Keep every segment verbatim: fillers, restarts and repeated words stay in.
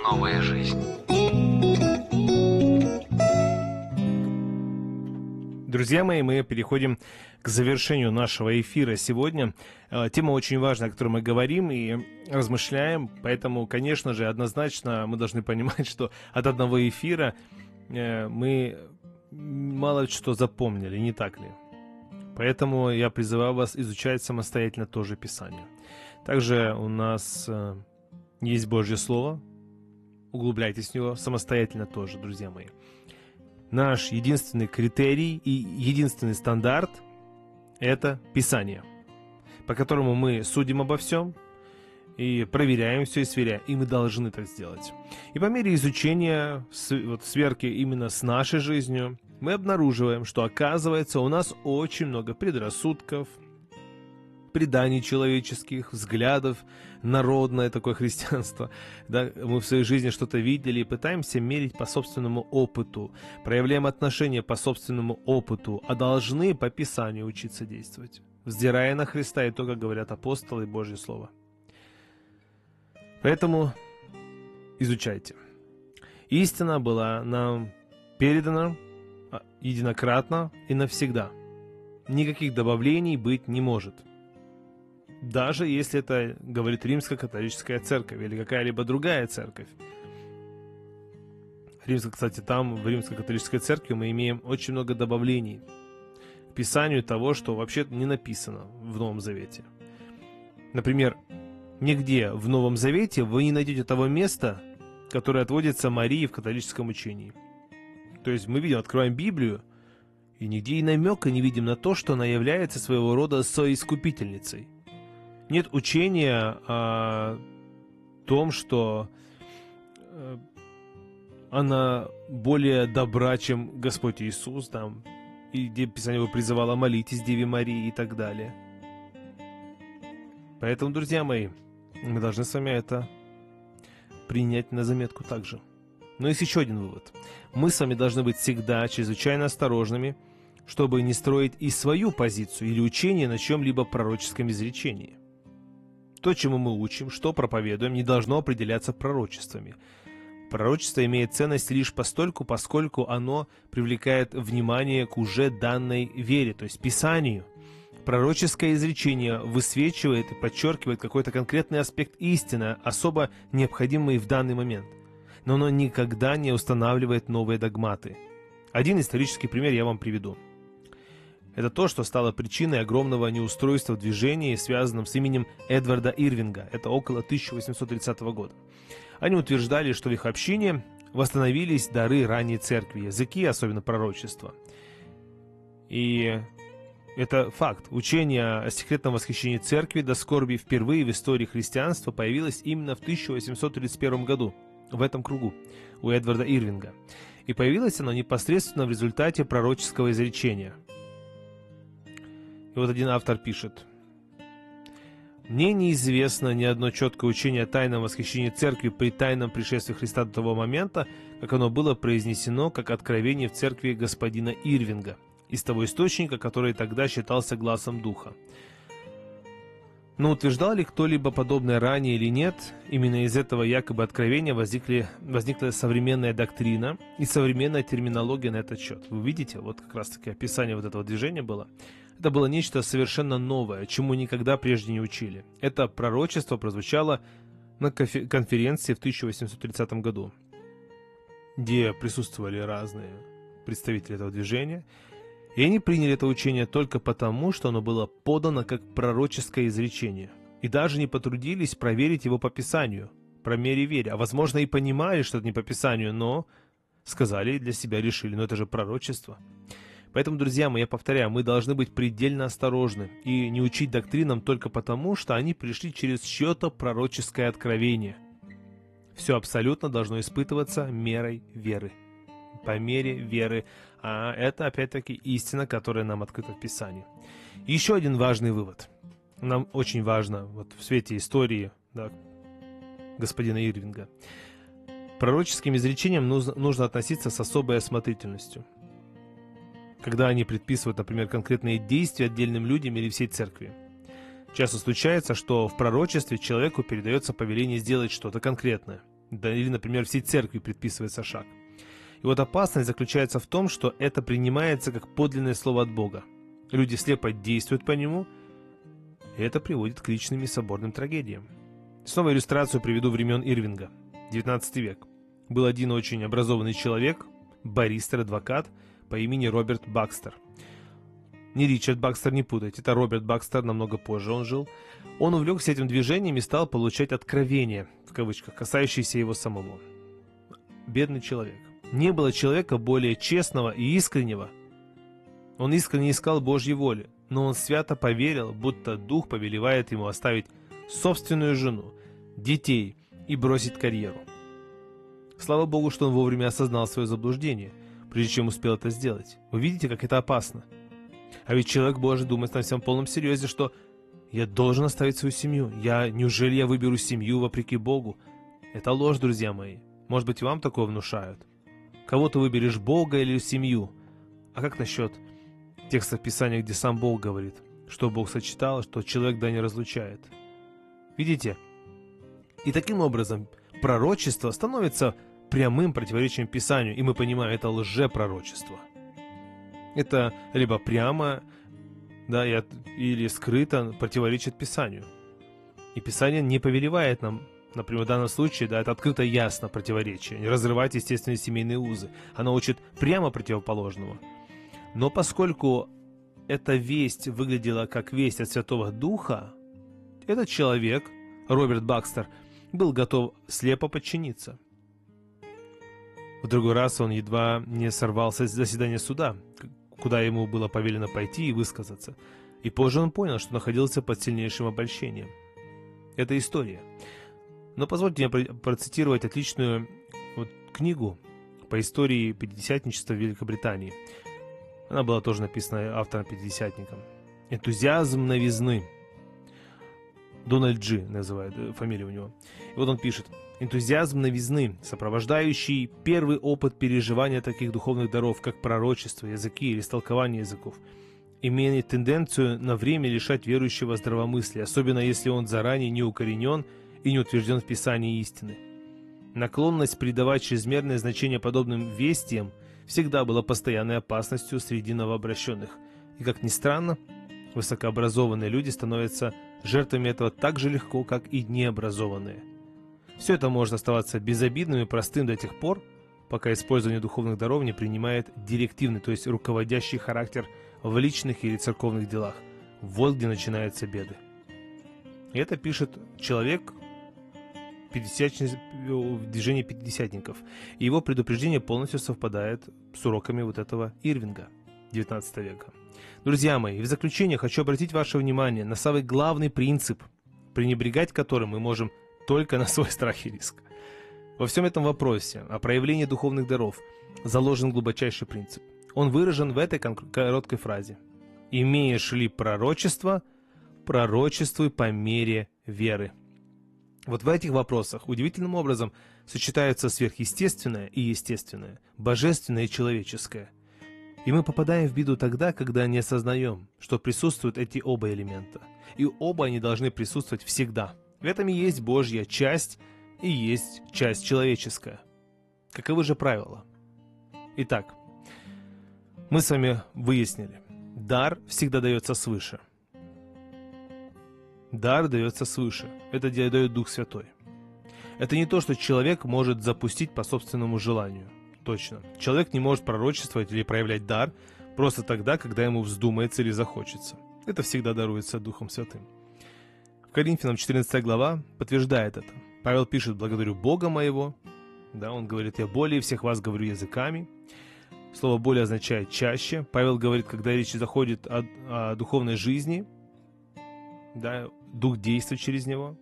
новая жизнь. Друзья мои, мы переходим к завершению нашего эфира сегодня. Тема очень важная, о которой мы говорим и размышляем, поэтому, конечно же, однозначно мы должны понимать, что от одного эфира мы мало что запомнили, не так ли? Поэтому я призываю вас изучать самостоятельно тоже Писание. Также у нас есть Божье Слово, углубляйтесь в него самостоятельно тоже, друзья мои. Наш единственный критерий и единственный стандарт – это Писание, по которому мы судим обо всем и проверяем все и сверяем, и мы должны так сделать. И по мере изучения, вот, сверки именно с нашей жизнью, мы обнаруживаем, что, оказывается, у нас очень много предрассудков, преданий человеческих, взглядов, народное такое христианство. Да, мы в своей жизни что-то видели и пытаемся мерить по собственному опыту, проявляем отношения по собственному опыту, а должны по Писанию учиться действовать, вздирая на Христа и то, как говорят апостолы и Божье Слово. Поэтому изучайте. Истина была нам передана единократно и навсегда. Никаких добавлений быть не может. Даже если это говорит Римско-католическая церковь или какая-либо другая церковь. Римско, кстати, там, в Римско-католической церкви, мы имеем очень много добавлений к Писанию того, что вообще не написано в Новом Завете. Например, нигде в Новом Завете вы не найдете того места, которое отводится Марии в католическом учении. То есть мы видим, открываем Библию, и нигде и намека не видим на то, что она является своего рода соискупительницей. Нет учения о том, что она более добра, чем Господь Иисус, там, и где Писание его призывало: молитесь Деве Марии и так далее. Поэтому, друзья мои, мы должны с вами это принять на заметку также. Но есть еще один вывод. Мы с вами должны быть всегда чрезвычайно осторожными, чтобы не строить и свою позицию или учение на чем-либо пророческом изречении. То, чему мы учим, что проповедуем, не должно определяться пророчествами. Пророчество имеет ценность лишь постольку, поскольку оно привлекает внимание к уже данной вере, то есть Писанию. Пророческое изречение высвечивает и подчеркивает какой-то конкретный аспект истины, особо необходимый в данный момент. Но оно никогда не устанавливает новые догматы. Один исторический пример я вам приведу. Это то, что стало причиной огромного неустройства в движении, связанном с именем Эдварда Ирвинга. Это около тысяча восемьсот тридцатого года. Они утверждали, что в их общине восстановились дары ранней церкви, языки, особенно пророчества. И это факт. Учение о секретном восхищении церкви до скорби впервые в истории христианства появилось именно в тысяча восемьсот тридцать первом году, в этом кругу, у Эдварда Ирвинга. И появилось оно непосредственно в результате пророческого изречения. И вот один автор пишет: «Мне неизвестно ни одно четкое учение о тайном восхищении церкви при тайном пришествии Христа до того момента, как оно было произнесено как откровение в церкви господина Ирвинга, из того источника, который тогда считался гласом Духа. Но утверждал ли кто-либо подобное ранее или нет, именно из этого якобы откровения возникли, возникла современная доктрина и современная терминология на этот счет». Вы видите, вот как раз-таки описание вот этого движения было. Это было нечто совершенно новое, чему никогда прежде не учили. Это пророчество прозвучало на конференции в тысяча восемьсот тридцатом году, где присутствовали разные представители этого движения, и они приняли это учение только потому, что оно было подано как пророческое изречение, и даже не потрудились проверить его по Писанию, по мере веры, а возможно и понимали, что это не по Писанию, но сказали и для себя решили: ну это же пророчество. Поэтому, друзья мои, я повторяю, мы должны быть предельно осторожны и не учить доктринам только потому, что они пришли через чье-то пророческое откровение. Все абсолютно должно испытываться мерой веры, по мере веры, а это опять-таки истина, которая нам открыта в Писании. Еще один важный вывод. Нам очень важно вот в свете истории, да, господина Ирвинга. К пророческим изречениям нужно, нужно относиться с особой осмотрительностью, когда они предписывают, например, конкретные действия отдельным людям или всей церкви. Часто случается, что в пророчестве человеку передается повеление сделать что-то конкретное. Да, или, например, всей церкви предписывается шаг. И вот опасность заключается в том, что это принимается как подлинное слово от Бога. Люди слепо действуют по нему, и это приводит к личным и соборным трагедиям. Снова иллюстрацию приведу времен Ирвинга, девятнадцатый век. Был один очень образованный человек, баристер-адвокат по имени Роберт Бакстер. Не Ричард Бакстер, не путайте, это Роберт Бакстер, намного позже он жил. Он увлекся этим движением и стал получать откровения, в кавычках, касающиеся его самого. Бедный человек. Не было человека более честного и искреннего. Он искренне искал Божьей воли, но он свято поверил, будто Дух повелевает ему оставить собственную жену, детей и бросить карьеру. Слава Богу, что он вовремя осознал свое заблуждение, прежде чем успел это сделать. Вы видите, как это опасно? А ведь человек Божий думает на всем полном серьезе, что я должен оставить свою семью. Я, неужели я выберу семью вопреки Богу? Это ложь, друзья мои. Может быть, вам такое внушают. Кого ты выберешь, Бога или семью? А как насчет текстов Писания, где сам Бог говорит, что Бог сочетал, что человек да не разлучает? Видите? И таким образом пророчество становится прямым противоречием Писанию, и мы понимаем, это лжепророчество. Это либо прямо, да, или скрыто противоречит Писанию. И Писание не повелевает нам, например, в данном случае, да, это открыто ясно противоречие, не разрывать естественные семейные узы. Оно учит прямо противоположного. Но поскольку эта весть выглядела как весть от Святого Духа, этот человек, Роберт Бакстер, был готов слепо подчиниться. В другой раз он едва не сорвался с заседания суда, куда ему было повелено пойти и высказаться. И позже он понял, что находился под сильнейшим обольщением. Это история. Но позвольте мне процитировать отличную вот книгу по истории пятидесятничества в Великобритании. Она была тоже написана автором-пятидесятником. «Энтузиазм новизны». Дональд Джи называет фамилию у него. И вот он пишет: «Энтузиазм новизны, сопровождающий первый опыт переживания таких духовных даров, как пророчество, языки или истолкование языков, имеет тенденцию на время лишать верующего здравомыслия, особенно если он заранее не укоренен и не утвержден в Писании истины. Наклонность придавать чрезмерное значение подобным вестиям всегда была постоянной опасностью среди новообращенных, и, как ни странно, высокообразованные люди становятся жертвами этого так же легко, как и необразованные. Все это может оставаться безобидным и простым до тех пор, пока использование духовных даров не принимает директивный, то есть руководящий характер в личных или церковных делах. Вот где начинаются беды». И это пишет человек в движении пятидесятников. И его предупреждение полностью совпадает с уроками вот этого Ирвинга девятнадцатого века. Друзья мои, в заключение хочу обратить ваше внимание на самый главный принцип, пренебрегать которым мы можем только на свой страх и риск. Во всем этом вопросе о проявлении духовных даров заложен глубочайший принцип. Он выражен в этой короткой фразе: «Имеешь ли пророчество, пророчествуй по мере веры». Вот в этих вопросах удивительным образом сочетаются сверхъестественное и естественное, божественное и человеческое. И мы попадаем в беду тогда, когда не осознаем, что присутствуют эти оба элемента. И оба они должны присутствовать всегда. В этом и есть Божья часть, и есть часть человеческая. Каковы же правила? Итак, мы с вами выяснили, дар всегда дается свыше. Дар дается свыше. Это дает Дух Святой. Это не то, что человек может запустить по собственному желанию. Точно. Человек не может пророчествовать или проявлять дар просто тогда, когда ему вздумается или захочется. Это всегда даруется Духом Святым. В Коринфянам четырнадцатая глава подтверждает это. Павел пишет: «Благодарю Бога моего». Да, он говорит: «Я более всех вас говорю языками». Слово «более» означает «чаще». Павел говорит, когда речь заходит о, о духовной жизни, да, Дух действует через него,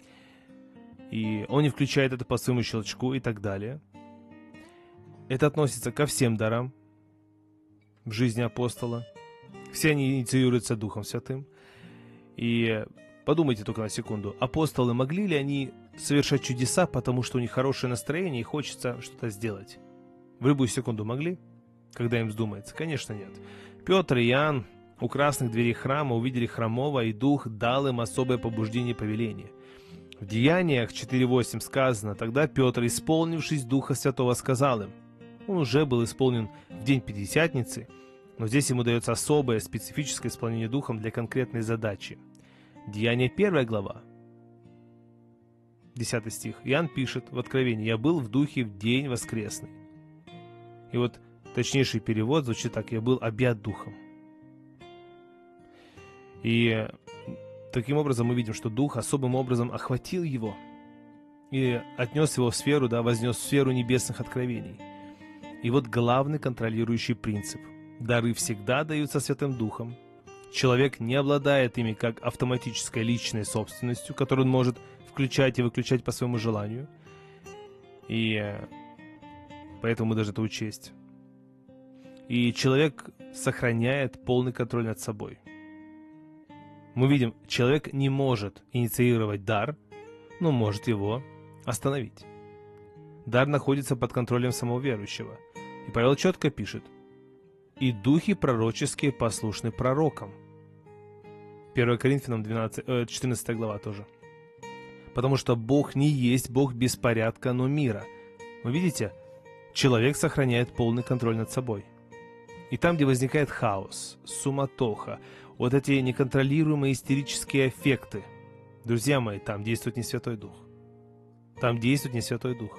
и он не включает это по своему щелчку и так далее. Это относится ко всем дарам в жизни апостола. Все они инициируются Духом Святым. И подумайте только на секунду, апостолы могли ли они совершать чудеса, потому что у них хорошее настроение и хочется что-то сделать? В любую секунду могли, когда им вздумается? Конечно, нет. Петр и Иоанн у красных дверей храма увидели хромого, и Дух дал им особое побуждение и повеление. В Деяниях четыре восемь сказано: «Тогда Петр, исполнившись Духа Святого, сказал им». Он уже был исполнен в день Пятидесятницы, но здесь ему дается особое, специфическое исполнение Духом для конкретной задачи. Деяния первая глава, десятый стих. Иоанн пишет в Откровении: «Я был в Духе в день воскресный». И вот точнейший перевод звучит так: «Я был объят Духом». И таким образом мы видим, что Дух особым образом охватил его и отнес его в сферу, да, вознес в сферу небесных откровений. И вот главный контролирующий принцип. Дары всегда даются Святым Духом. Человек не обладает ими как автоматической личной собственностью, которую он может включать и выключать по своему желанию. И поэтому мы должны это учесть. И человек сохраняет полный контроль над собой. Мы видим, человек не может инициировать дар, но может его остановить. Дар находится под контролем самого верующего. И Павел четко пишет: «И духи пророческие послушны пророкам». первое Коринфянам двенадцать, э, четырнадцатая глава тоже. Потому что Бог не есть Бог беспорядка, но мира. Вы видите, человек сохраняет полный контроль над собой. И там, где возникает хаос, суматоха, вот эти неконтролируемые истерические аффекты, друзья мои, там действует не Святой Дух. Там действует не Святой Дух.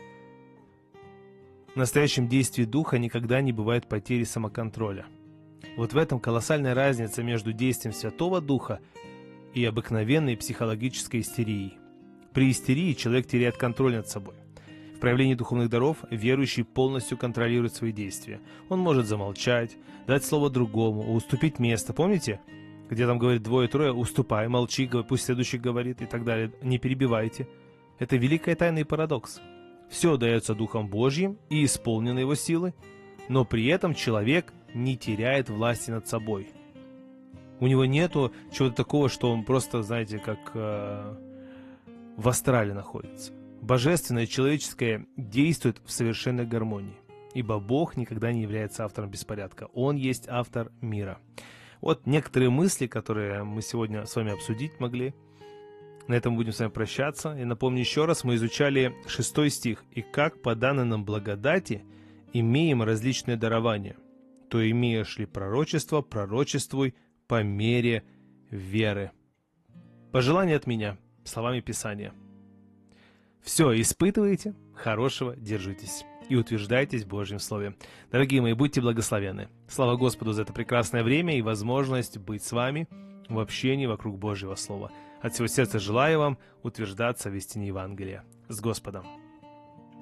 В настоящем действии Духа никогда не бывает потери самоконтроля. Вот в этом колоссальная разница между действием Святого Духа и обыкновенной психологической истерией. При истерии человек теряет контроль над собой. В проявлении духовных даров верующий полностью контролирует свои действия. Он может замолчать, дать слово другому, уступить место. Помните, где там говорит двое-трое: уступай, молчи, пусть следующий говорит и так далее. Не перебивайте. Это великая тайна и парадокс. Все дается Духом Божьим и исполнено Его силы, но при этом человек не теряет власти над собой. У него нету чего-то такого, что он просто, знаете, как э, в астрале находится. Божественное и человеческое действует в совершенной гармонии, ибо Бог никогда не является автором беспорядка. Он есть автор мира. Вот некоторые мысли, которые мы сегодня с вами обсудить могли. На этом будем с вами прощаться. И напомню еще раз, мы изучали шестой стих. «И как по данной нам благодати имеем различные дарования, то имеешь ли пророчество, пророчествуй по мере веры». Пожелание от меня словами Писания. Все испытывайте, хорошего держитесь и утверждайтесь в Божьем Слове. Дорогие мои, будьте благословенны. Слава Господу за это прекрасное время и возможность быть с вами в общении вокруг Божьего Слова. От всего сердца желаю вам утверждаться в истине Евангелия. С Господом!